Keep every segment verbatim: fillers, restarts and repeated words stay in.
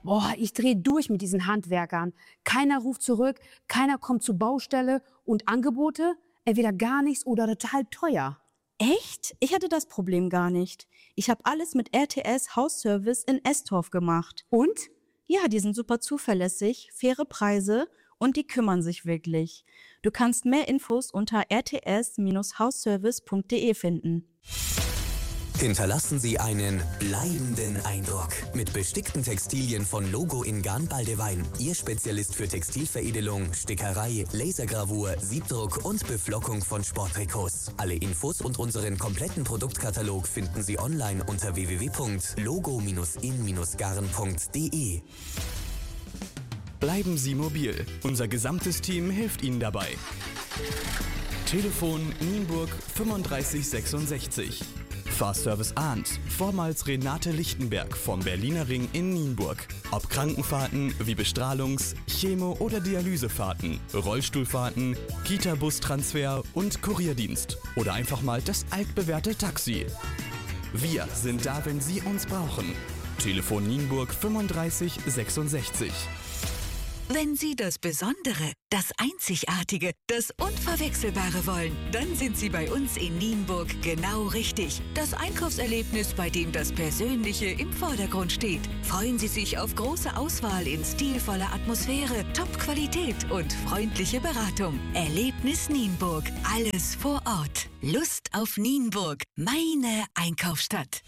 Boah, ich drehe durch mit diesen Handwerkern. Keiner ruft zurück, keiner kommt zur Baustelle und Angebote, entweder gar nichts oder total teuer. Echt? Ich hatte das Problem gar nicht. Ich habe alles mit R T S Hausservice in Estorf gemacht. Und? Ja, die sind super zuverlässig, faire Preise und die kümmern sich wirklich. Du kannst mehr Infos unter r t s hausservice punkt d e finden. Hinterlassen Sie einen bleibenden Eindruck mit bestickten Textilien von Logo in Garn-Baldewein. Ihr Spezialist für Textilveredelung, Stickerei, Lasergravur, Siebdruck und Beflockung von Sporttrikots. Alle Infos und unseren kompletten Produktkatalog finden Sie online unter w w w punkt logo in garn punkt d e. Bleiben Sie mobil. Unser gesamtes Team hilft Ihnen dabei. Telefon Nienburg fünfunddreißig sechsundsechzig. Fahrservice Arndt, vormals Renate Lichtenberg vom Berliner Ring in Nienburg. Ob Krankenfahrten wie Bestrahlungs-, Chemo- oder Dialysefahrten, Rollstuhlfahrten, Kita-Bus-Transfer und Kurierdienst. Oder einfach mal das altbewährte Taxi. Wir sind da, wenn Sie uns brauchen. Telefon Nienburg fünfunddreißig sechsundsechzig. Wenn Sie das Besondere, das Einzigartige, das Unverwechselbare wollen, dann sind Sie bei uns in Nienburg genau richtig. Das Einkaufserlebnis, bei dem das Persönliche im Vordergrund steht. Freuen Sie sich auf große Auswahl in stilvoller Atmosphäre, Top-Qualität und freundliche Beratung. Erlebnis Nienburg, alles vor Ort. Lust auf Nienburg, meine Einkaufsstadt.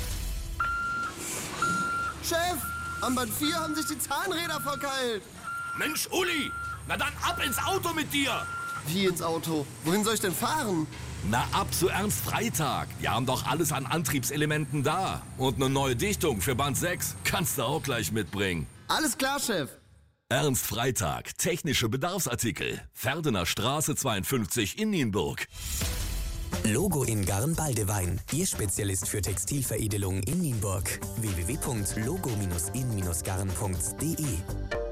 Chef, am Band vier haben sich die Zahnräder verkeilt. Mensch, Uli, na dann ab ins Auto mit dir. Wie ins Auto? Wohin soll ich denn fahren? Na ab zu Ernst Freitag. Wir haben doch alles an Antriebselementen da. Und eine neue Dichtung für Band sechs kannst du auch gleich mitbringen. Alles klar, Chef. Ernst Freitag, technische Bedarfsartikel. Ferdener Straße zweiundfünfzig in Nienburg. Logo in Garn-Baldewein. Ihr Spezialist für Textilveredelung in Nienburg. w w w punkt logo in garn punkt d e